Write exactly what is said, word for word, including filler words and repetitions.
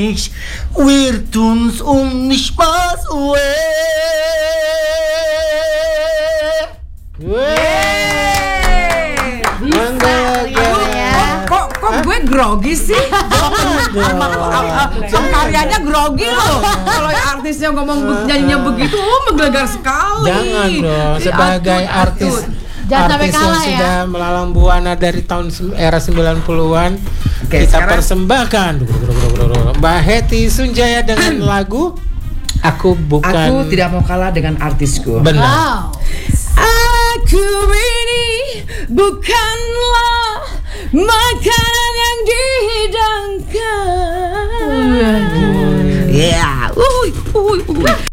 wird uns um nicht was Kok kok gue grogi sih? Karyanya grogi loh. Kalau artisnya ngomong nyanyinya begitu, oh menggelegar sekali. Jangan dong, sebagai artis artis yang sudah ya. Melalang buana dari tahun era sembilan puluhan. Oke, kita sekarang persembahkan Mbak Hetty Sunjaya dengan lagu Aku Bukan. Aku tidak mau kalah dengan artisku. Benar. Wow. Aku ini bukanlah makanan yang dihidangkan. Ya, yeah. uh, uh, uh.